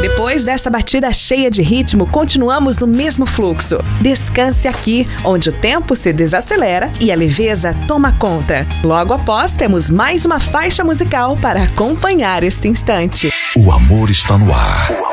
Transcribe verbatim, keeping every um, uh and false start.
Depois dessa batida cheia de ritmo, continuamos no mesmo fluxo. Descanse aqui, onde o tempo se desacelera e a leveza toma conta. Logo após, temos mais uma faixa musical para acompanhar este instante. O amor está no ar.